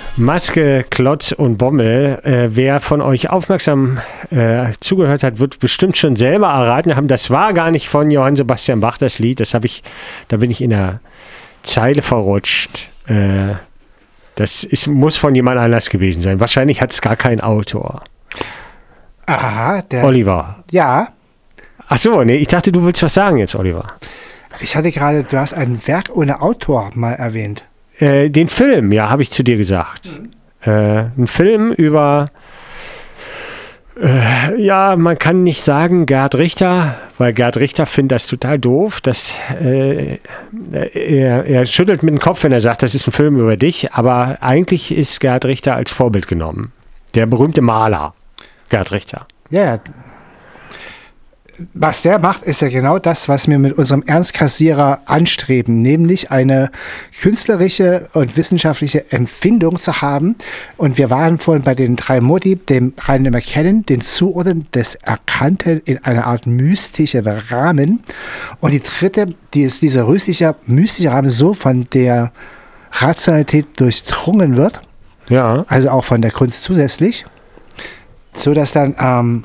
Maske, Klotz und Bommel. Wer von euch aufmerksam zugehört hat, wird bestimmt schon selber erraten haben, das war gar nicht von Johann Sebastian Bach, das Lied. Da bin ich in der Zeile verrutscht. Muss von jemand anders gewesen sein. Wahrscheinlich hat es gar keinen Autor. Aha, Oliver. Ja. Ach so, nee, ich dachte, du willst was sagen jetzt, Oliver. Ich hatte gerade, du hast ein Werk ohne Autor mal erwähnt. Den Film, ja, habe ich zu dir gesagt. Ein Film über, man kann nicht sagen Gerd Richter, weil Gerd Richter findet das total doof. Er schüttelt mit dem Kopf, wenn er sagt, das ist ein Film über dich, aber eigentlich ist Gerd Richter als Vorbild genommen. Der berühmte Maler, Gerd Richter. Ja, was der macht, ist ja genau das, was wir mit unserem Ernstkassierer anstreben, nämlich eine künstlerische und wissenschaftliche Empfindung zu haben. Und wir waren vorhin bei den drei Modi, dem reinen Erkennen, den Zuordnen des Erkannten in einer Art mystischen Rahmen. Und die dritte, die ist dieser mystische Rahmen so von der Rationalität durchdrungen wird, ja, also auch von der Kunst zusätzlich, so dass dann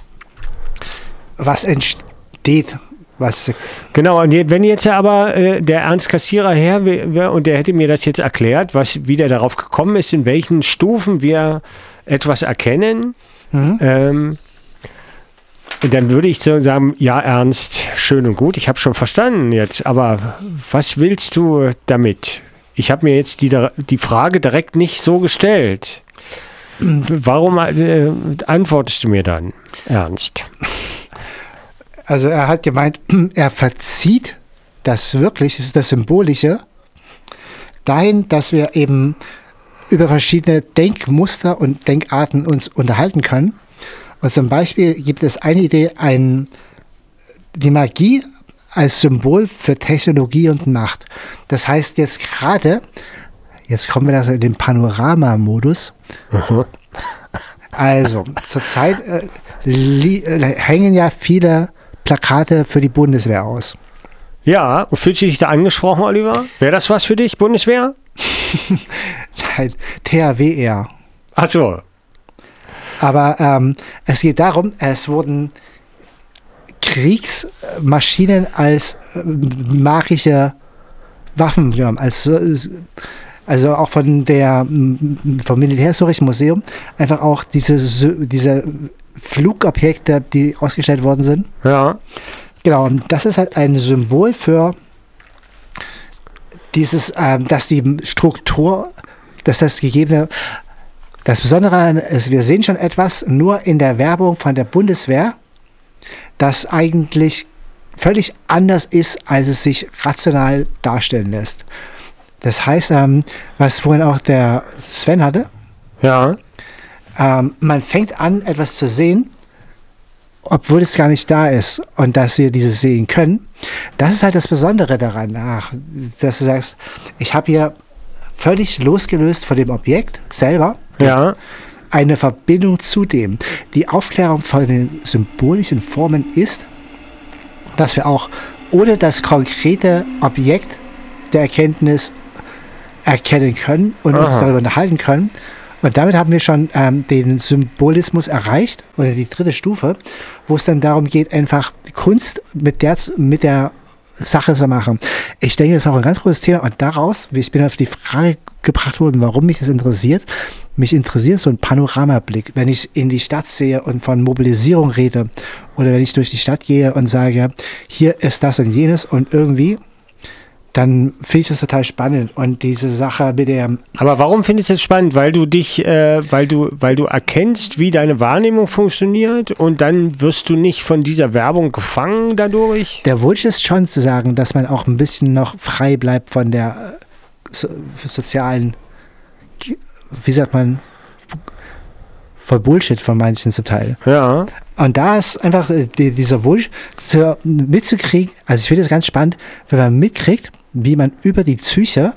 was entsteht. Genau, und wenn jetzt aber der Ernst Kassierer her wäre und der hätte mir das jetzt erklärt, wie der darauf gekommen ist, in welchen Stufen wir etwas erkennen, dann würde ich so sagen, ja Ernst, schön und gut, ich habe schon verstanden jetzt, aber was willst du damit? Ich habe mir jetzt die Frage direkt nicht so gestellt. Warum antwortest du mir dann, Ernst? Also er hat gemeint, er verzieht das wirklich, das Symbolische, dahin, dass wir eben über verschiedene Denkmuster und Denkarten uns unterhalten können. Und zum Beispiel gibt es eine Idee, die Magie als Symbol für Technologie und Macht. Das heißt jetzt kommen wir in den Panorama-Modus. Also zurzeit hängen ja viele Plakate für die Bundeswehr aus. Ja, und fühlst du dich da angesprochen, Oliver? Wäre das was für dich, Bundeswehr? Nein, THWR. Ach so. Aber es geht darum, es wurden Kriegsmaschinen als magische Waffen genommen. Also auch vom Militärhistorischen Museum einfach auch diese Flugobjekte, die ausgestellt worden sind. Ja. Genau, und das ist halt ein Symbol für dieses, dass die Struktur, dass das Gegebene, das Besondere ist, wir sehen schon etwas nur in der Werbung von der Bundeswehr, das eigentlich völlig anders ist, als es sich rational darstellen lässt. Das heißt, was vorhin auch der Sven hatte, ja. Man fängt an, etwas zu sehen, obwohl es gar nicht da ist und dass wir dieses sehen können. Das ist halt das Besondere daran, dass du sagst, ich habe hier völlig losgelöst von dem Objekt selber eine Verbindung zu dem. Die Aufklärung von den symbolischen Formen ist, dass wir auch ohne das konkrete Objekt der Erkenntnis erkennen können und uns darüber unterhalten können. Und damit haben wir schon den Symbolismus erreicht, oder die dritte Stufe, wo es dann darum geht, einfach Kunst mit der Sache zu machen. Ich denke, das ist auch ein ganz großes Thema. Und daraus, ich bin auf die Frage gebracht worden, warum mich das interessiert. Mich interessiert so ein Panoramablick. Wenn ich in die Stadt sehe und von Mobilisierung rede, oder wenn ich durch die Stadt gehe und sage, hier ist das und jenes und irgendwie, dann finde ich das total spannend. Und diese Sache mit der... Aber warum findest du das spannend? Weil du weil du erkennst, wie deine Wahrnehmung funktioniert und dann wirst du nicht von dieser Werbung gefangen dadurch? Der Wunsch ist schon zu sagen, dass man auch ein bisschen noch frei bleibt von der sozialen, wie sagt man, voll Bullshit von manchen zum Teil. Ja. Und da ist einfach dieser Wunsch mitzukriegen, also ich finde es ganz spannend, wenn man mitkriegt, wie man über die Psyche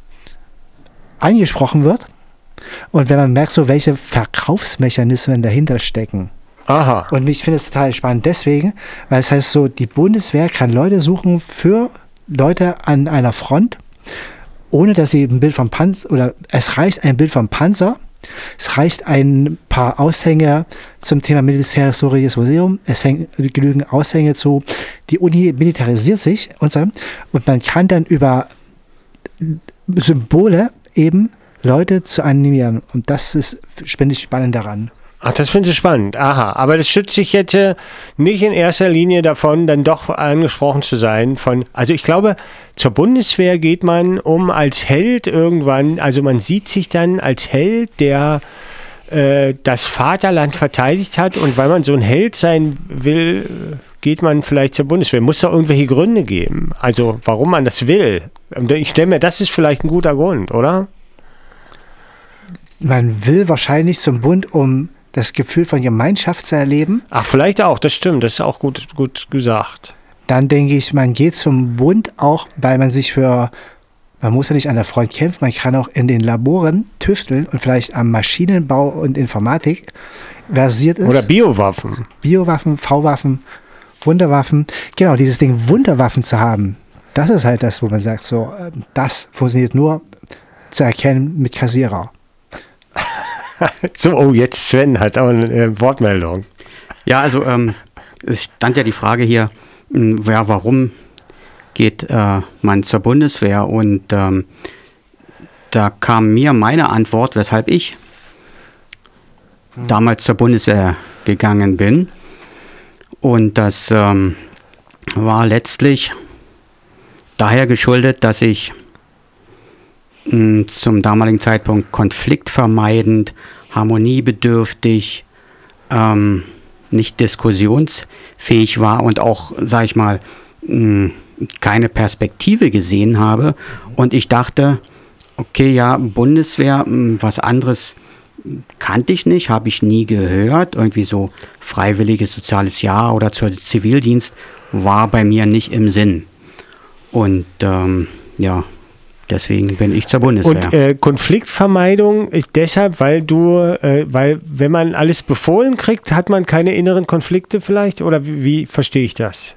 angesprochen wird und wenn man merkt, so welche Verkaufsmechanismen dahinter stecken. Aha. Und ich finde es total spannend deswegen, weil es heißt so, die Bundeswehr kann Leute suchen für Leute an einer Front ohne dass sie ein Bild vom Panzer, oder es reicht ein Bild vom Panzer, es reicht ein paar Aushänge zum Thema Militärhistorisches Museum, es hängen genügend Aushänge zu, die Uni militarisiert sich und so, und man kann dann über Symbole eben Leute zu animieren, und das ist, finde ich, spannend daran. Ach, das finde ich spannend. Aha, aber das schützt sich jetzt nicht in erster Linie davon, dann doch angesprochen zu sein also ich glaube, zur Bundeswehr geht man als Held irgendwann, also man sieht sich dann als Held, der das Vaterland verteidigt hat, und weil man so ein Held sein will, geht man vielleicht zur Bundeswehr. Muss doch irgendwelche Gründe geben, also warum man das will. Ich stelle mir, das ist vielleicht ein guter Grund, oder? Man will wahrscheinlich zum Bund, um das Gefühl von Gemeinschaft zu erleben. Ach, vielleicht auch, das stimmt, das ist auch gut gesagt. Dann denke ich, man geht zum Bund auch, weil man muss ja nicht an der Front kämpfen, man kann auch in den Laboren tüfteln und vielleicht am Maschinenbau und Informatik versiert ist. Oder Biowaffen. Biowaffen, V-Waffen, Wunderwaffen. Genau, dieses Ding, Wunderwaffen zu haben, das ist halt das, wo man sagt, so, das funktioniert nur zu erkennen mit Kassierer. So, oh, jetzt Sven hat auch eine Wortmeldung. Ja, also es stand ja die Frage hier, warum geht man zur Bundeswehr? Und da kam mir meine Antwort, weshalb ich damals zur Bundeswehr gegangen bin. Und das war letztlich daher geschuldet, dass ich zum damaligen Zeitpunkt konfliktvermeidend, harmoniebedürftig, nicht diskussionsfähig war und auch, sag ich mal, keine Perspektive gesehen habe. Und ich dachte, okay, ja, Bundeswehr, was anderes kannte ich nicht, habe ich nie gehört. Irgendwie so freiwilliges soziales Jahr oder zur Zivildienst war bei mir nicht im Sinn. Und ja, deswegen bin ich zur Bundeswehr. Und Konfliktvermeidung ist deshalb, weil wenn man alles befohlen kriegt, hat man keine inneren Konflikte vielleicht? Oder wie verstehe ich das?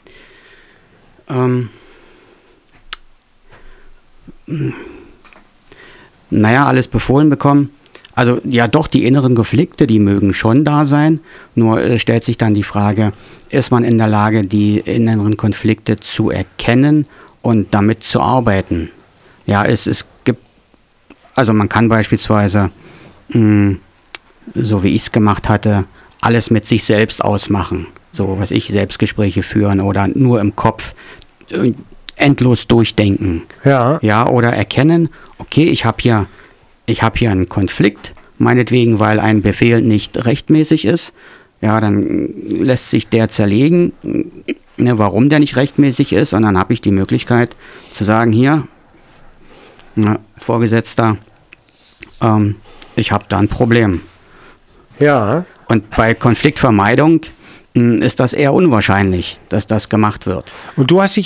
Naja, alles befohlen bekommen. Also ja doch, die inneren Konflikte, die mögen schon da sein. Nur stellt sich dann die Frage, ist man in der Lage, die inneren Konflikte zu erkennen und damit zu arbeiten? Ja, es gibt, also man kann beispielsweise, so wie ich es gemacht hatte, alles mit sich selbst ausmachen. So, was ich, Selbstgespräche führen oder nur im Kopf endlos durchdenken. Ja. Ja, oder erkennen, okay, ich habe hier einen Konflikt, meinetwegen, weil ein Befehl nicht rechtmäßig ist. Ja, dann lässt sich der zerlegen, warum der nicht rechtmäßig ist, und dann habe ich die Möglichkeit zu sagen, hier, Vorgesetzter, ich habe da ein Problem. Ja. Und bei Konfliktvermeidung ist das eher unwahrscheinlich, dass das gemacht wird. Und du hast dich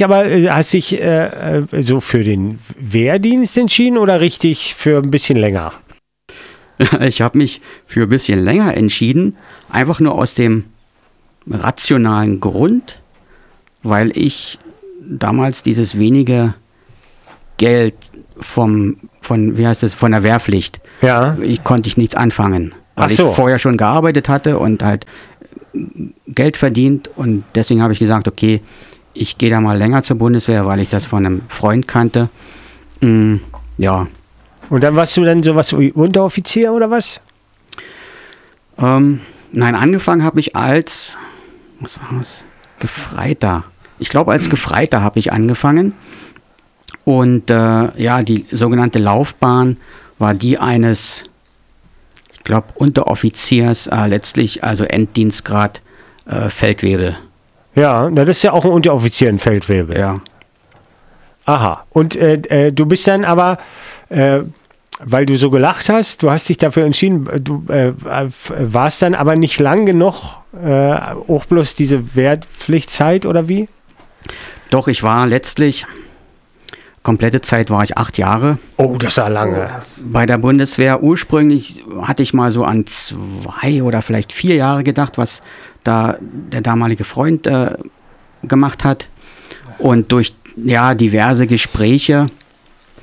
so für den Wehrdienst entschieden oder richtig für ein bisschen länger? Ich habe mich für ein bisschen länger entschieden, einfach nur aus dem rationalen Grund, weil ich damals dieses wenige Geld von der Wehrpflicht, konnte ich nichts anfangen, weil ich vorher schon gearbeitet hatte und halt Geld verdient, und deswegen habe ich gesagt, okay, ich gehe da mal länger zur Bundeswehr, weil ich das von einem Freund kannte. Ja. Und dann warst du dann sowas wie Unteroffizier oder was? Nein, angefangen habe ich als, was war das? Gefreiter. Ich glaube, als Gefreiter habe ich angefangen. Und die sogenannte Laufbahn war die eines, ich glaube, Unteroffiziers, letztlich also Enddienstgrad Feldwebel. Ja, das ist ja auch ein Unteroffizier in Feldwebel. Ja. Aha. Und du bist dann aber, weil du so gelacht hast, du hast dich dafür entschieden, du warst dann aber nicht lang genug, auch bloß diese Wehrpflichtzeit oder wie? Doch, ich war letztlich, komplette Zeit war ich 8 Jahre. Oh, das war lange. Bei der Bundeswehr ursprünglich hatte ich mal so an 2 oder vielleicht 4 Jahre gedacht, was da der damalige Freund gemacht hat. Und durch diverse Gespräche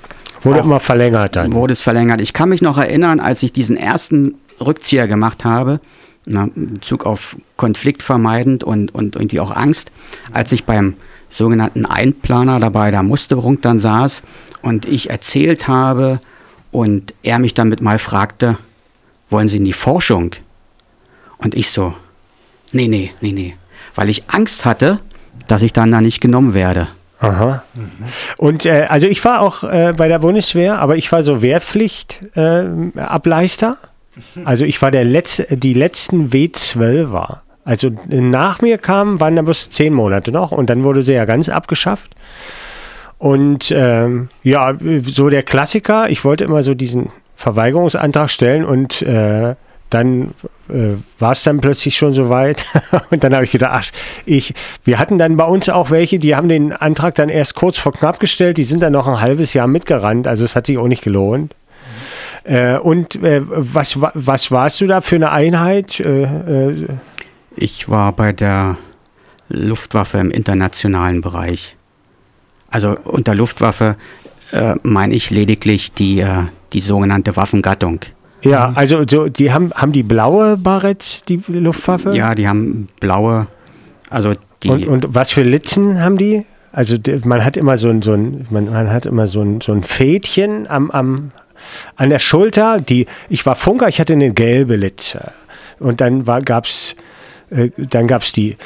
Wurde immer verlängert dann. Wurde es verlängert. Ich kann mich noch erinnern, als ich diesen ersten Rückzieher gemacht habe, in Bezug auf Konflikt vermeidend und irgendwie auch Angst, als ich beim sogenannten Einplaner dabei der Musterung dann saß und ich erzählt habe und er mich damit mal fragte, wollen Sie in die Forschung? Und ich so, nee, weil ich Angst hatte, dass ich dann da nicht genommen werde. Aha. Und also ich war auch bei der Bundeswehr, aber ich war so Wehrpflicht-Ableister. Also ich war die letzten W12er. Also nach mir kamen, waren da bloß 10 Monate noch und dann wurde sie ja ganz abgeschafft. Und ja, so der Klassiker, ich wollte immer so diesen Verweigerungsantrag stellen und dann war es dann plötzlich schon soweit und dann habe ich gedacht, wir hatten dann bei uns auch welche, die haben den Antrag dann erst kurz vor knapp gestellt, die sind dann noch ein halbes Jahr mitgerannt, also es hat sich auch nicht gelohnt. Und was warst du da für eine Einheit? Ich war bei der Luftwaffe im internationalen Bereich. Also unter Luftwaffe meine ich lediglich die sogenannte Waffengattung. Ja, also die haben die blaue Baretts, die Luftwaffe? Ja, die haben blaue, also die. Und was für Litzen haben die? Also man hat immer so ein Fädchen an der Schulter. Ich war Funker, ich hatte eine gelbe Litze. Und dann gab's die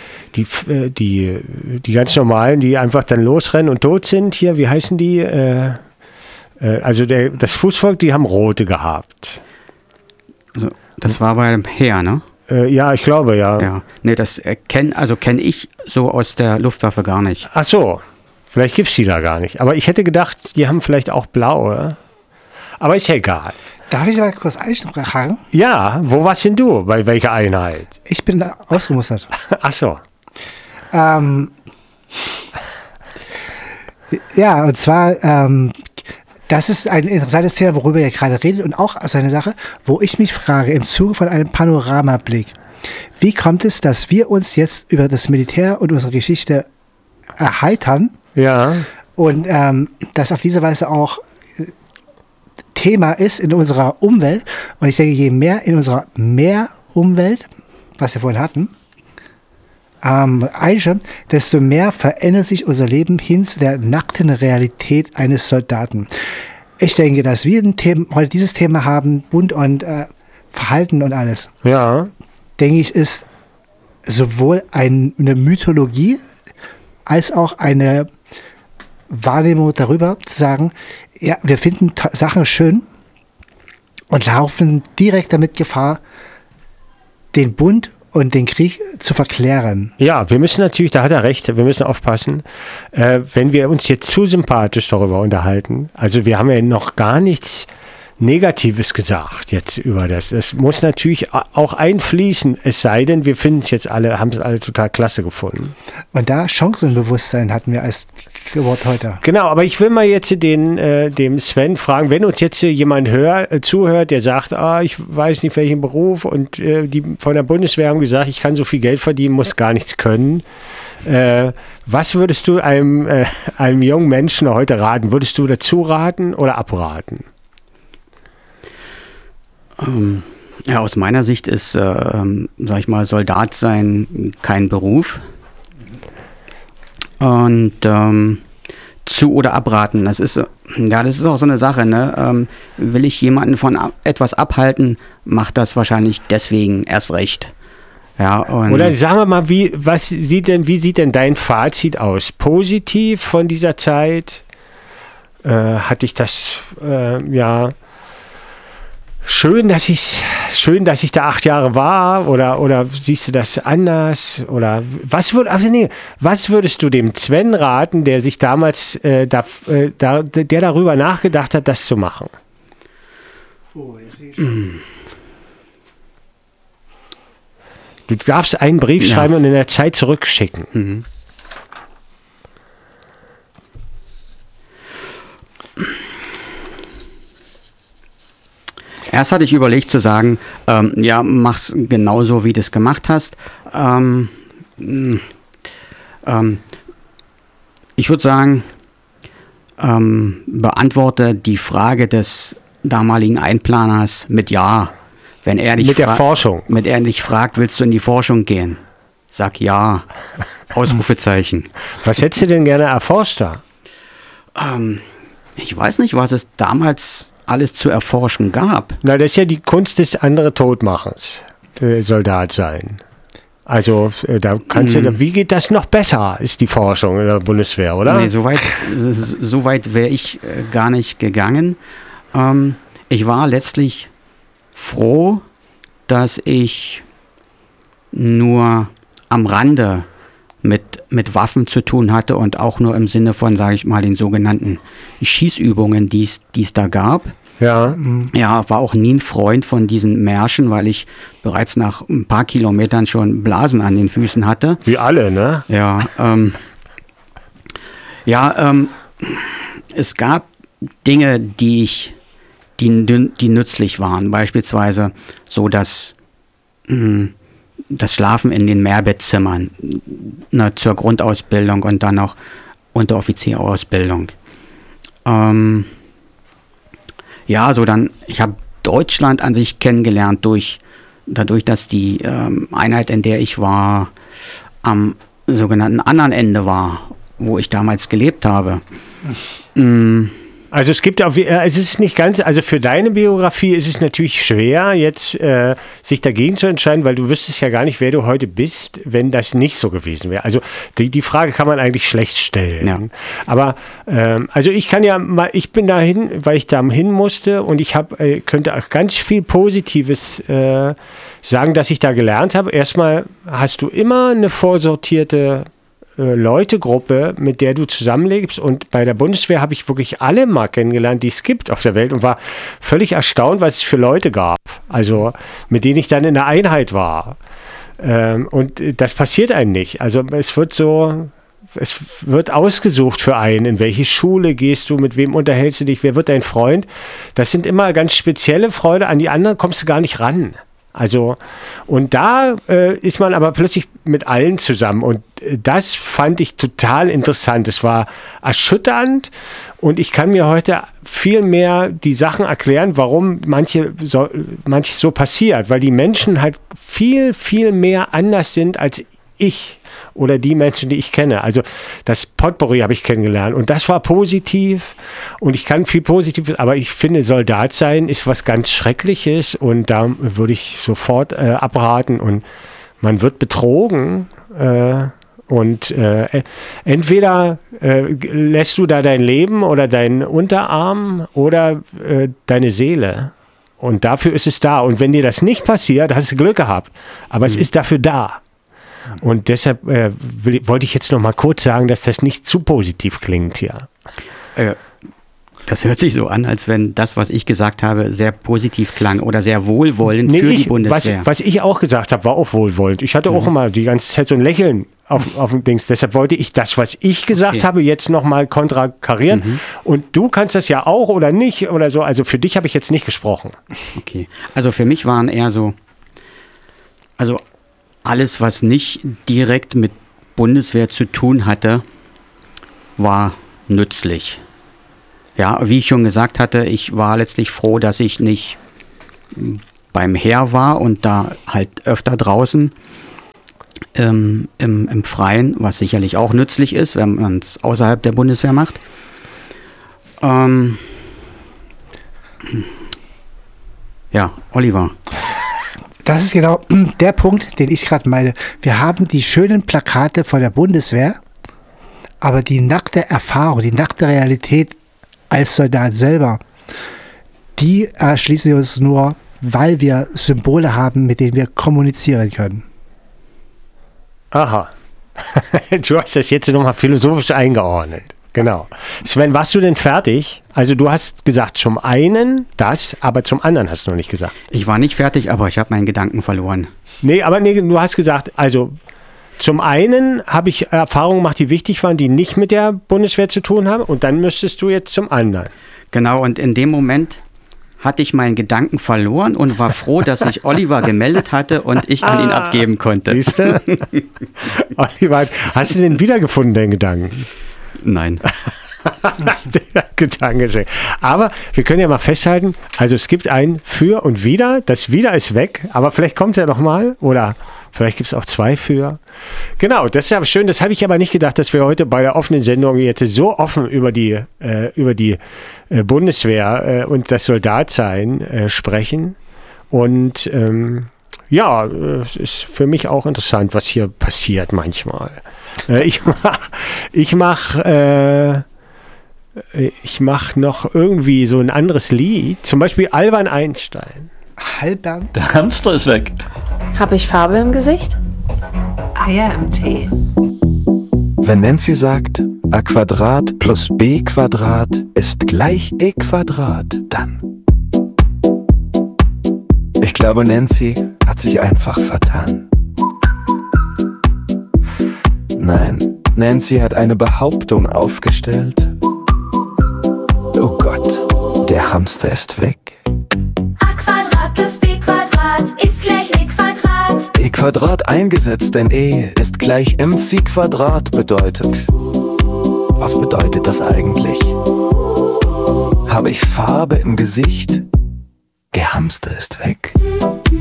ganz normalen, die einfach dann losrennen und tot sind. Hier, wie heißen die? Also das Fußvolk, die haben rote gehabt. Also, das war beim Heer, ne? Ja, ich glaube, ja. Ja, nee, das kenne ich so aus der Luftwaffe gar nicht. Ach so, vielleicht gibt es die da gar nicht. Aber ich hätte gedacht, die haben vielleicht auch blaue. Aber ist ja egal. Darf ich mal kurz einschlagen? Ja, wo warst denn du? Bei welcher Einheit? Ich bin ausgemustert. Ach so. Ja, und zwar, das ist ein interessantes Thema, worüber ihr gerade redet und auch so eine Sache, wo ich mich frage, im Zuge von einem Panoramablick, wie kommt es, dass wir uns jetzt über das Militär und unsere Geschichte erheitern? Ja. Und das auf diese Weise auch Thema ist in unserer Umwelt. Und ich denke, je mehr in unserer Meerumwelt, was wir vorhin hatten, einstimmt, desto mehr verändert sich unser Leben hin zu der nackten Realität eines Soldaten. Ich denke, dass wir heute dieses Thema haben, Bund und Verhalten und alles. Ja. Denke ich, ist sowohl eine Mythologie als auch eine Wahrnehmung darüber, zu sagen, ja, wir finden Sachen schön und laufen direkt damit Gefahr, den Bund und den Krieg zu verklären. Ja, wir müssen natürlich, da hat er recht, wir müssen aufpassen, wenn wir uns jetzt zu sympathisch darüber unterhalten. Also wir haben ja noch gar nichts Negatives gesagt jetzt über das. Das muss natürlich auch einfließen, es sei denn, wir finden es jetzt haben es alle total klasse gefunden. Und da Chancenbewusstsein hatten wir als Wort heute. Genau, aber ich will mal jetzt dem Sven fragen, wenn uns jetzt jemand zuhört, der sagt, ich weiß nicht welchen Beruf und die von der Bundeswehr haben gesagt, ich kann so viel Geld verdienen, muss gar nichts können. Was würdest du einem jungen Menschen heute raten? Würdest du dazu raten oder abraten? Ja, aus meiner Sicht ist, sag ich mal, Soldat sein kein Beruf. Und zu oder abraten, das ist auch so eine Sache, ne? Will ich jemanden von etwas abhalten, macht das wahrscheinlich deswegen erst recht. Ja, und oder sagen wir mal, wie sieht denn dein Fazit aus? Positiv von dieser Zeit? Hatte ich das, schön, dass ich da 8 Jahre war oder siehst du das anders oder was würdest du dem Sven raten, der sich damals der darüber nachgedacht hat, das zu machen? Du darfst einen Brief schreiben und in der Zeit zurückschicken. Mhm. Erst hatte ich überlegt zu sagen, mach's genauso, wie du es gemacht hast. Ich würde sagen, beantworte die Frage des damaligen Einplaners mit Ja. Wenn er dich mit der Forschung. Wenn er dich fragt, willst du in die Forschung gehen? Sag ja. Ausrufezeichen. Was hättest du denn gerne erforscht da? Ich weiß nicht, was es damals alles zu erforschen gab. Na, das ist ja die Kunst des andere Todmachens, Soldat sein. Also da kannst du, wie geht das noch besser, ist die Forschung in der Bundeswehr, oder? Nee, so weit wäre ich gar nicht gegangen. Ich war letztlich froh, dass ich nur am Rande mit Waffen zu tun hatte und auch nur im Sinne von, sage ich mal, den sogenannten Schießübungen, die es da gab. Ja. Ja, war auch nie ein Freund von diesen Märschen, weil ich bereits nach ein paar Kilometern schon Blasen an den Füßen hatte. Wie alle, ne? Ja, es gab Dinge, die nützlich waren. Beispielsweise so, dass das Schlafen in den Mehrbettzimmern zur Grundausbildung und dann auch Unteroffizierausbildung. Ich habe Deutschland an sich kennengelernt dadurch, dass die Einheit, in der ich war, am sogenannten anderen Ende war, wo ich damals gelebt habe. Also es ist nicht ganz, also für deine Biografie ist es natürlich schwer, jetzt sich dagegen zu entscheiden, weil du wüsstest ja gar nicht, wer du heute bist, wenn das nicht so gewesen wäre. Also die Frage kann man eigentlich schlecht stellen. Ja. Aber also ich bin dahin, weil ich da hin musste und ich könnte auch ganz viel Positives sagen, dass ich da gelernt habe. Erstmal hast du immer eine vorsortierte Leutegruppe, mit der du zusammenlebst, und bei der Bundeswehr habe ich wirklich alle mal kennengelernt, die es gibt auf der Welt, und war völlig erstaunt, was es für Leute gab, also mit denen ich dann in der Einheit war, und das passiert einem nicht, also es wird ausgesucht für einen, in welche Schule gehst du, mit wem unterhältst du dich, wer wird dein Freund, das sind immer ganz spezielle Freunde, an die anderen kommst du gar nicht ran. Also, und da ist man aber plötzlich mit allen zusammen, und das fand ich total interessant. Es war erschütternd, und ich kann mir heute viel mehr die Sachen erklären, warum manches so passiert, weil die Menschen halt viel, viel mehr anders sind als ich oder die Menschen, die ich kenne. Also das Potpourri habe ich kennengelernt, und das war positiv, und ich kann viel Positives, aber ich finde, Soldat sein ist was ganz Schreckliches, und da würde ich sofort abraten, und man wird betrogen, und entweder lässt du da dein Leben oder deinen Unterarm oder deine Seele, und dafür ist es da, und wenn dir das nicht passiert, hast du Glück gehabt, aber es ist dafür da. Und deshalb wollte ich jetzt noch mal kurz sagen, dass das nicht zu positiv klingt hier. Das hört sich so an, als wenn das, was ich gesagt habe, sehr positiv klang oder sehr wohlwollend für die Bundeswehr. Was ich auch gesagt habe, war auch wohlwollend. Ich hatte auch immer die ganze Zeit so ein Lächeln auf dem Dings. Deshalb wollte ich das, was ich gesagt habe, jetzt noch mal kontrakarieren. Und du kannst das ja auch oder nicht oder so. Also für dich habe ich jetzt nicht gesprochen. Okay. Also für mich waren eher so, also alles, was nicht direkt mit Bundeswehr zu tun hatte, war nützlich. Ja, wie ich schon gesagt hatte, ich war letztlich froh, dass ich nicht beim Heer war und da halt öfter draußen im Freien, was sicherlich auch nützlich ist, wenn man es außerhalb der Bundeswehr macht. Ja, Oliver. Das ist genau der Punkt, den ich gerade meine. Wir haben die schönen Plakate von der Bundeswehr, aber die nackte Erfahrung, die nackte Realität als Soldat selber, die erschließen wir uns nur, weil wir Symbole haben, mit denen wir kommunizieren können. Aha. Du hast das jetzt nochmal philosophisch eingeordnet. Genau. Sven, warst du denn fertig? Also du hast gesagt, zum einen das, aber zum anderen hast du noch nicht gesagt. Ich war nicht fertig, aber ich habe meinen Gedanken verloren. Nee, du hast gesagt, also zum einen habe ich Erfahrungen gemacht, die wichtig waren, die nicht mit der Bundeswehr zu tun haben, und dann müsstest du jetzt zum anderen. Genau, und in dem Moment hatte ich meinen Gedanken verloren und war froh, dass sich Oliver gemeldet hatte und ich an ihn abgeben konnte. Siehst du? Oliver, hast du den wiedergefunden, deinen Gedanken? Nein. Gedanke. Aber wir können ja mal festhalten, also es gibt ein Für und Wider. Das Wider ist weg, aber vielleicht kommt es ja noch mal oder vielleicht gibt es auch 2 Für. Genau, das ist ja schön. Das habe ich aber nicht gedacht, dass wir heute bei der offenen Sendung jetzt so offen über die Bundeswehr und das Soldatsein sprechen. Und ja, es ist für mich auch interessant, was hier passiert manchmal. Ich mach noch irgendwie so ein anderes Lied, zum Beispiel Albert Einstein. Albert? Der Hamster ist weg. Habe ich Farbe im Gesicht? Eier im Tee. Wenn Nancy sagt, a Quadrat plus b Quadrat ist gleich e Quadrat, dann. Ich glaube, Nancy hat sich einfach vertan. Nein, Nancy hat eine Behauptung aufgestellt. Oh Gott, der Hamster ist weg. A Quadrat plus b Quadrat ist gleich e Quadrat. E Quadrat eingesetzt in e ist gleich mc Quadrat bedeutet. Was bedeutet das eigentlich? Habe ich Farbe im Gesicht? Der Hamster ist weg.